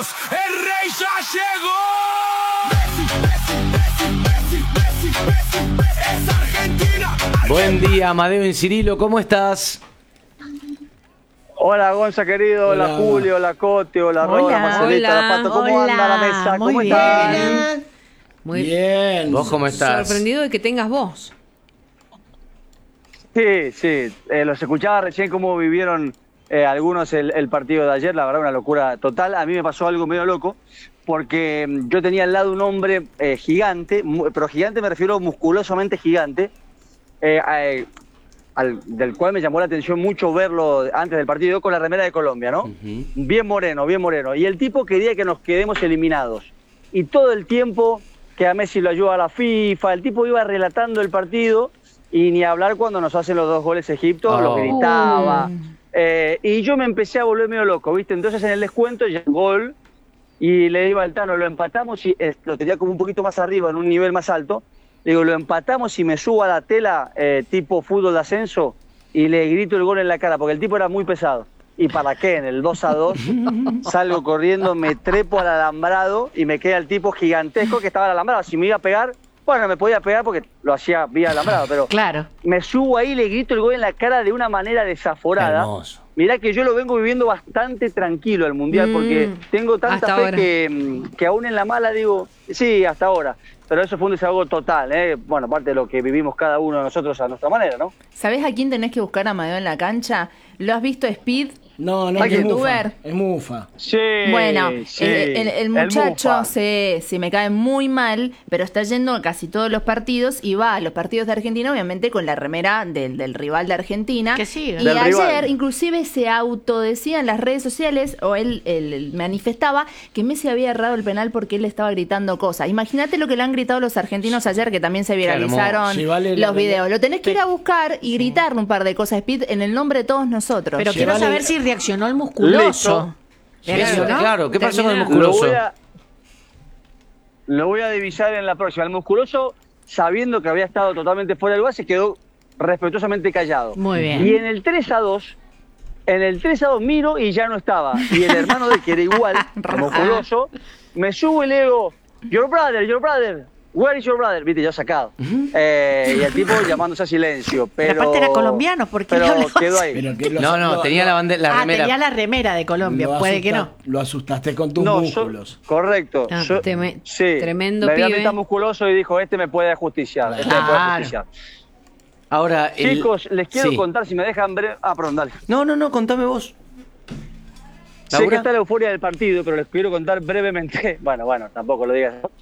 Vamos, el rey ya llegó. Messi, es Argentina. Buen día, Amadeo y Cirilo, ¿cómo estás? Hola Gonza querido, hola Julio, hola Cote, hola Roda, Marcelita, la Pato, ¿cómo anda la mesa? ¿Cómo están? Muy Bien. ¿Vos cómo estás? sorprendido de que tengas voz. Sí, los escuchaba recién cómo vivieron algunos el partido de ayer, la verdad una locura total. A mí me pasó algo medio loco, porque yo tenía al lado un hombre gigante, pero gigante me refiero musculosamente gigante, del cual me llamó la atención mucho verlo antes del partido con la remera de Colombia, ¿no? Bien moreno, bien moreno. Y el tipo quería que nos quedemos eliminados. Y todo el tiempo que a Messi lo ayuda a la FIFA, el tipo iba relatando el partido y ni hablar cuando nos hacen los 2 goles Egipto, lo gritaba. Y yo me empecé a volver medio loco, ¿viste? Entonces en el descuento ya el gol y le digo al Tano, lo empatamos y lo tenía como un poquito más arriba, en un nivel más alto. Digo, lo empatamos y me subo a la tela tipo fútbol de ascenso y le grito el gol en la cara, porque el tipo era muy pesado. ¿Y para qué? En el 2-2 salgo corriendo, me trepo al alambrado y me queda el tipo gigantesco que estaba al alambrado. Si me iba a pegar, bueno, me podía pegar porque lo hacía vía alambrado, pero Claro. me subo ahí y le grito el gol en la cara de una manera desaforada. Hermoso. Mirá que yo lo vengo viviendo bastante tranquilo el Mundial, porque tengo tanta Hasta fe que aún en la mala digo, sí, hasta ahora. Pero eso fue un desahogo total, ¿eh? Bueno, aparte de lo que vivimos cada uno de nosotros a nuestra manera, ¿no? ¿Sabés a quién tenés que buscar, Amadeo, en la cancha? ¿Lo has visto, Speed? No, ¿El es mufa. youtuber? Es mufa. Sí. Bueno, sí, el muchacho Mufa. se me cae muy mal, pero está yendo a casi todos los partidos y va a los partidos de Argentina, obviamente, con la remera del rival de Argentina. Que siga. Y Del ayer, rival. inclusive, se autodecía en las redes sociales, o él manifestaba que Messi había errado el penal porque él estaba gritando cosas. Imagínate lo que le han gritado los argentinos ayer, que también se viralizaron hermoso. Sí, vale la los pena. videos. Lo tenés que ir a buscar y gritarle un par de cosas, Speed, en el nombre de todos nosotros. Pero quiero vale- saber si reaccionó el musculoso. Listo. ¿Reaccionó? Claro, ¿qué pasó con el Termina. musculoso? Lo voy a divisar en la próxima. El musculoso, sabiendo que había estado totalmente fuera del lugar, se quedó respetuosamente callado. Muy bien. Y en el 3-2, miro y ya no estaba. Y el hermano de él, que era igual, el musculoso, me subo y le digo, your brother, where is your brother? Viste, ya sacado. Y el tipo llamándose a silencio. Pero aparte era colombiano, ¿por qué pero no habló quedó ahí. Pero que No, tenía la remera. tenía la remera de Colombia, puede que no. Lo asustaste con tus No, músculos. correcto. Ah, Sí, tremendo me veía pibe. mitad musculoso y dijo, este me puede justiciar. Este me puede Claro. justiciar. Ahora, Chicos, les quiero sí. contar, si me dejan breve... Ah, perdón, dale. No, contame vos. Sé ¿Laura? que está la euforia del partido, pero les quiero contar brevemente. Bueno, tampoco lo digas.